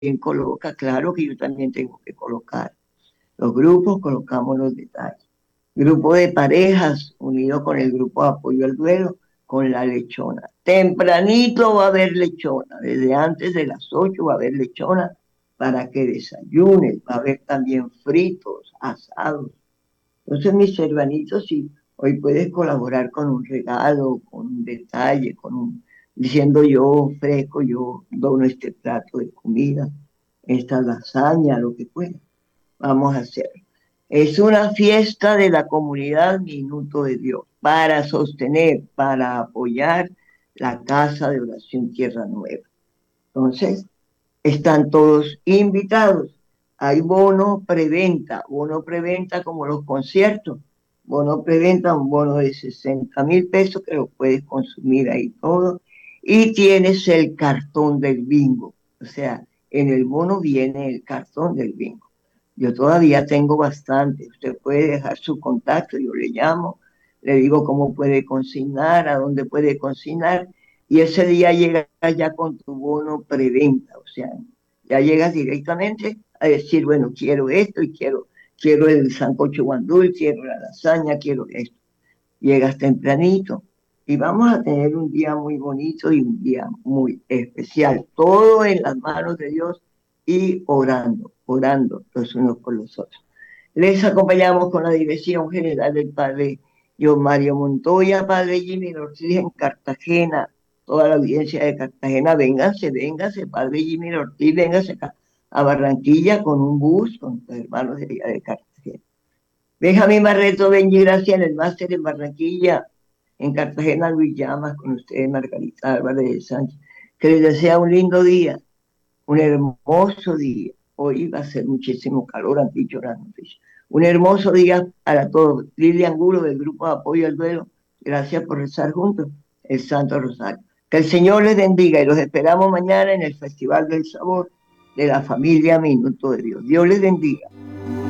coloca, claro que yo también tengo que colocar. Los grupos colocamos los detalles. Grupo de parejas unido con el grupo de apoyo al duelo, con la lechona. Tempranito va a haber lechona, desde antes de las 8 va a haber lechona para que desayunes, va a haber también fritos, asados. Entonces, mis hermanitos, si hoy puedes colaborar con un regalo, con un detalle, diciendo yo ofrezco, yo dono este plato de comida, esta lasaña, lo que pueda, vamos a hacer. Es una fiesta de la comunidad Minuto de Dios para sostener, para apoyar la Casa de Oración Tierra Nueva. Entonces, están todos invitados. Hay bono preventa como los conciertos. Bono preventa, un bono de 60.000 pesos que lo puedes consumir ahí todo. Y tienes el cartón del bingo. O sea, en el bono viene el cartón del bingo. Yo todavía tengo bastante. Usted puede dejar su contacto, yo le llamo, le digo cómo puede consignar, a dónde puede consignar, y ese día llegas ya con tu bono preventa, o sea, ya llegas directamente a decir, bueno, quiero esto y quiero el sancocho guandul, quiero la lasaña, quiero esto. Llegas tempranito y vamos a tener un día muy bonito y un día muy especial. Todo en las manos de Dios y orando los unos por los otros. Les acompañamos con la dirección general del padre John Mario Montoya, padre Jimmy Ortiz en Cartagena, toda la audiencia de Cartagena, vénganse, padre Jimmy Ortiz, vénganse acá a Barranquilla con un bus, con los hermanos de allá de Cartagena. Benjamín Barreto, Benji Gracia en el máster en Barranquilla, en Cartagena, Luis Llamas, con ustedes, Margarita Álvarez de Sánchez. Que les desea un lindo día, un hermoso día. Hoy va a ser muchísimo calor, han dicho las noticias. Un hermoso día para todos. Lilia Angulo, del Grupo de Apoyo al Duelo, gracias por rezar juntos el Santo Rosario. Que el Señor les bendiga y los esperamos mañana en el Festival del Sabor de la Familia Minuto de Dios. Dios les bendiga.